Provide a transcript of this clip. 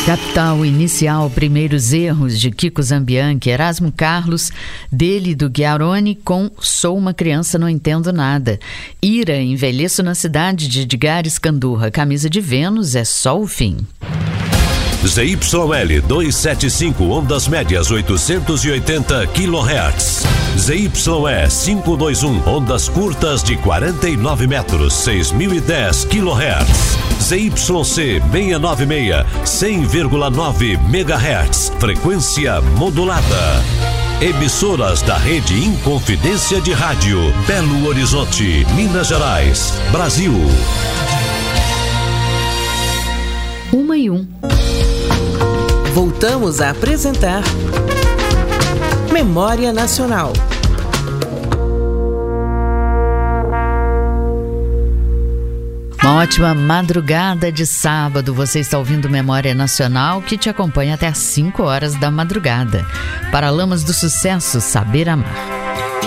Capital Inicial, Primeiros Erros, de Kiko Zambianchi, Erasmo Carlos, dele do Chiarone, com Sou uma Criança, Não Entendo Nada. Ira, Envelheço na Cidade, de Edgar Escandurra, Camisa de Vênus, É Só o Fim. ZYL 275, ondas médias 880 kHz. ZYE 521, ondas curtas de 49 metros, 6010 kHz. ZYC 696, 100,9 MHz, frequência modulada. Emissoras da Rede Inconfidência de Rádio, Belo Horizonte, Minas Gerais, Brasil. 1:01. Voltamos a apresentar Memória Nacional. Uma ótima madrugada de sábado. Você está ouvindo Memória Nacional, que te acompanha até às 5 horas da madrugada. Paralamas do Sucesso, Saber Amar.